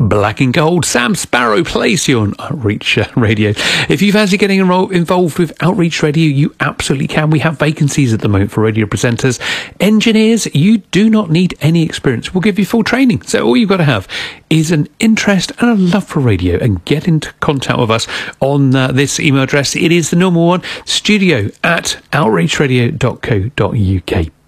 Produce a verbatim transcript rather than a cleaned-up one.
Black and Gold. Sam Sparrow plays you on Outreach uh, Radio. If you fancy getting enro- involved with Outreach Radio, you absolutely can. We have vacancies at the moment for radio presenters. Engineers, you do not need any experience. We'll give you full training. So all you've got to have is an interest and a love for radio, and get into contact with us on uh, this email address. It is the normal one, studio at outreach radio dot co dot uk.